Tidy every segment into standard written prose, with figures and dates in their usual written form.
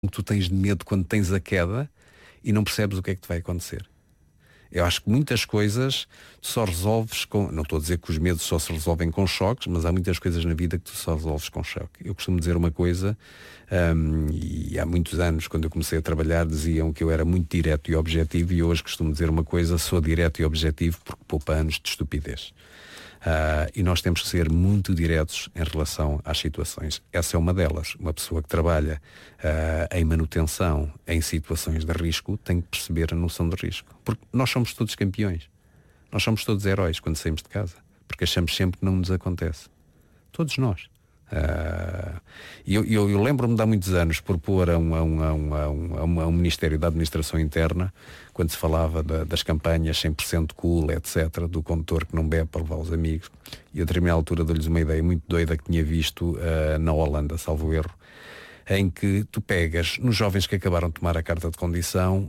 tu tens de medo quando tens a queda e não percebes o que é que te vai acontecer. Eu acho que muitas coisas tu só resolves com... Não estou a dizer que os medos só se resolvem com choques, mas há muitas coisas na vida que tu só resolves com choque. Eu costumo dizer uma coisa, e há muitos anos, quando eu comecei a trabalhar, diziam que eu era muito direto e objetivo, e hoje costumo dizer uma coisa, sou direto e objetivo porque poupa anos de estupidez. E nós temos que ser muito diretos em relação às situações. Essa é uma delas. Uma pessoa que trabalha em manutenção, em situações de risco, tem que perceber a noção de risco. Porque nós somos todos campeões. Nós somos todos heróis quando saímos de casa. Porque achamos sempre que não nos acontece. Todos nós. Eu lembro-me de há muitos anos propor a um Ministério da Administração Interna, quando se falava das campanhas 100% cool, etc., do condutor que não bebe para levar os amigos, e a determinada altura dou-lhes uma ideia muito doida que tinha visto na Holanda, salvo erro, em que tu pegas nos jovens que acabaram de tomar a carta de condução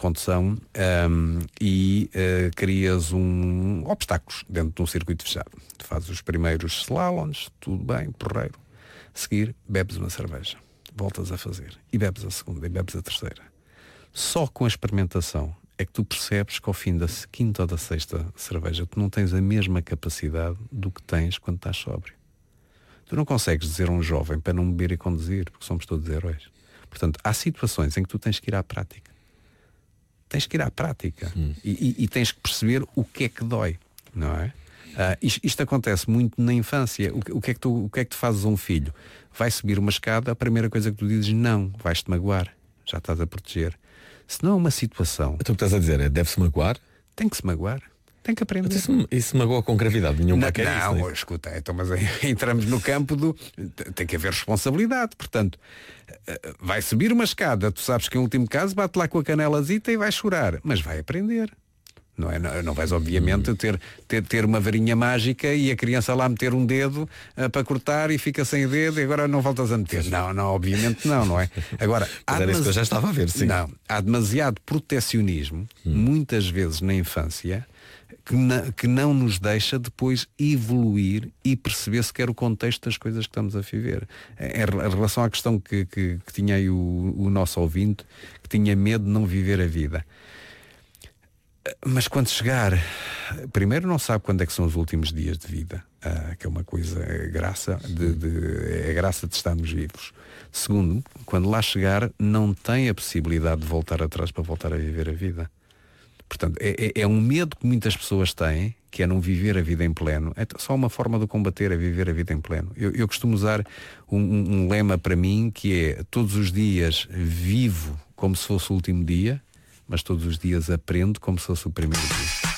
e crias obstáculos dentro de um circuito fechado. Tu fazes os primeiros slaloms, tudo bem, porreiro. A seguir, bebes uma cerveja. Voltas a fazer. E bebes a segunda, e bebes a terceira. Só com a experimentação é que tu percebes que ao fim da quinta ou da sexta cerveja tu não tens a mesma capacidade do que tens quando estás sóbrio. Tu não consegues dizer a um jovem para não beber e conduzir, porque somos todos heróis. Portanto, há situações em que tu tens que ir à prática. Tens que ir à prática. E tens que perceber o que é que dói, não é? Isto acontece muito na infância. O que é que tu fazes a um filho? Vai subir uma escada, a primeira coisa que tu dizes, não, vais-te magoar. Já estás a proteger. Se não é uma situação... Então o que estás a dizer é, deve-se magoar? Tem que se magoar. Tem que aprender. Isso magoa com gravidade nenhuma. Não, escuta, então, mas aí entramos no campo do... Tem que haver responsabilidade. Portanto, vai subir uma escada, tu sabes que em último caso bate lá com a canelazita e vai chorar. Mas vai aprender. Não é? Não vais obviamente ter uma varinha mágica e a criança lá meter um dedo para cortar e fica sem dedo e agora não voltas a meter. Não, obviamente não é? Agora, era isso que eu já estava a ver, sim. Não, há demasiado protecionismo, muitas vezes na infância, que não nos deixa depois evoluir e perceber sequer o contexto das coisas que estamos a viver. Em relação à questão que tinha aí o nosso ouvinte, que tinha medo de não viver a vida. Mas quando chegar, primeiro não sabe quando é que são os últimos dias de vida, que é uma coisa, é graça de estarmos vivos. Segundo, quando lá chegar, não tem a possibilidade de voltar atrás para voltar a viver a vida. Portanto, é um medo que muitas pessoas têm, que é não viver a vida em pleno. É só uma forma de combater, é viver a vida em pleno. Eu costumo usar um lema para mim, que é, todos os dias vivo como se fosse o último dia, mas todos os dias aprendo como se fosse o primeiro dia.